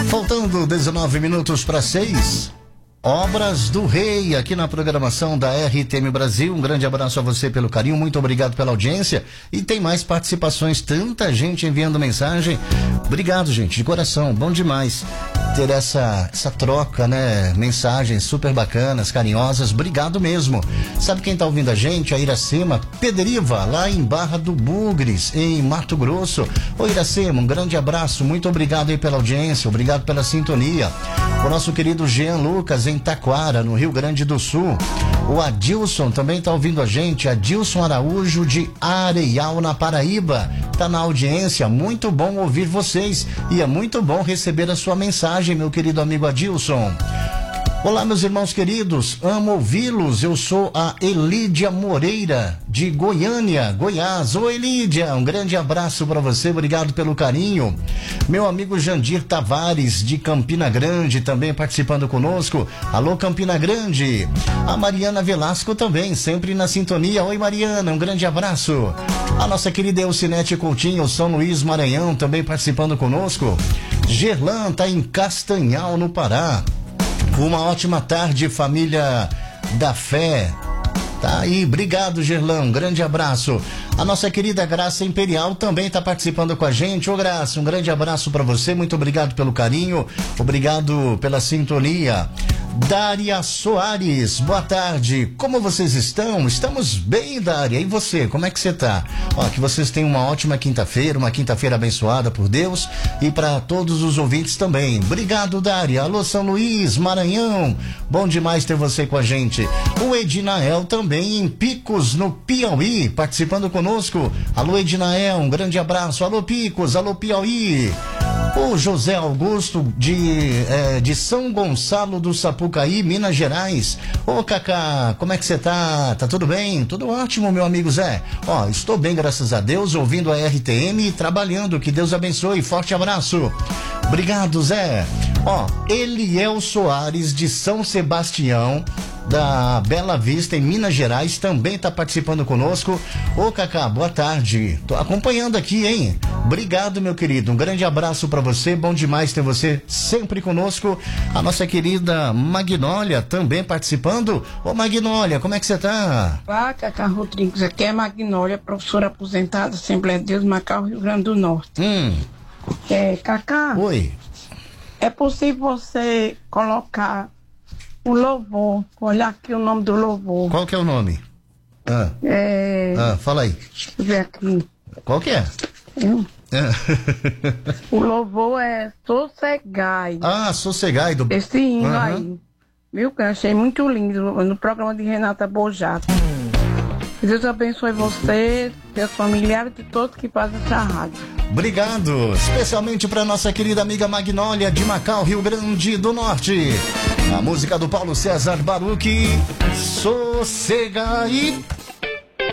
Faltando 19 minutos para 6. Obras do Rei, aqui na programação da RTM Brasil. Um grande abraço a você pelo carinho, muito obrigado pela audiência. E tem mais participações, tanta gente enviando mensagem. Obrigado, gente, de coração, bom demais ter essa troca, né? Mensagens super bacanas, carinhosas, obrigado mesmo. Sabe quem tá ouvindo a gente? A Iracema Pederiva, lá em Barra do Bugres, em Mato Grosso. Ô Iracema, um grande abraço, muito obrigado aí pela audiência, obrigado pela sintonia. O nosso querido Jean Lucas, em Taquara, no Rio Grande do Sul. O Adilson também tá ouvindo a gente, Adilson Araújo de Areial, na Paraíba. Tá na audiência, muito bom ouvir vocês e é muito bom receber a sua mensagem, meu querido amigo Adilson. Olá, meus irmãos queridos, amo ouvi-los. Eu sou a Elídia Moreira, de Goiânia, Goiás. Ô Elídia, um grande abraço para você, obrigado pelo carinho. Meu amigo Jandir Tavares, de Campina Grande, também participando conosco. Alô, Campina Grande. A Mariana Velasco também, sempre na sintonia. Oi, Mariana, um grande abraço. A nossa querida Elcinete Coutinho, São Luís, Maranhão, também participando conosco. Gerlan tá em Castanhal, no Pará. Uma ótima tarde, família da fé. Tá aí, obrigado, Gerlão, um grande abraço. A nossa querida Graça Imperial também está participando com a gente. Ô Graça, um grande abraço para você, muito obrigado pelo carinho, obrigado pela sintonia. Dária Soares, boa tarde, como vocês estão? Estamos bem, Dária, e você, como é que você tá? Ó, que vocês tenham uma ótima quinta-feira, uma quinta-feira abençoada por Deus e para todos os ouvintes também. Obrigado, Dária. Alô, São Luís, Maranhão, bom demais ter você com a gente. O Edinael também em Picos, no Piauí, participando conosco. Alô, Edinael, um grande abraço. Alô, Picos, alô, Piauí. O José Augusto de São Gonçalo do Sapucaí, Minas Gerais. Ô Cacá, como é que você tá? Tá tudo bem? Tudo ótimo, meu amigo Zé. Ó, estou bem, graças a Deus, ouvindo a RTM e trabalhando. Que Deus abençoe. Forte abraço. Obrigado, Zé. Ó, Eliel Soares de São Sebastião, da Bela Vista, em Minas Gerais, também está participando conosco. Ô Cacá, boa tarde. Tô acompanhando aqui, hein? Obrigado, meu querido. Um grande abraço para você. Bom demais ter você sempre conosco. A nossa querida Magnólia também participando. Ô Magnólia, como é que você tá? Olá, Cacá Rodrigues. Aqui é Magnólia, professora aposentada, Assembleia de Deus, Macau, Rio Grande do Norte. Cacá. Oi. É possível você colocar o louvor, olhar aqui o nome do louvor. Qual que é o nome? Fala aí. Deixa eu ver aqui. Qual que é? O louvor é Sossegai. Ah, Sossegai. Esse hino aí. Viu, que eu achei muito lindo no programa de Renata Bojato. Que Deus abençoe você, seus familiares e todos que fazem essa rádio. Obrigado, especialmente para nossa querida amiga Magnólia de Macau, Rio Grande do Norte. A música do Paulo César Baruch, Sossegai.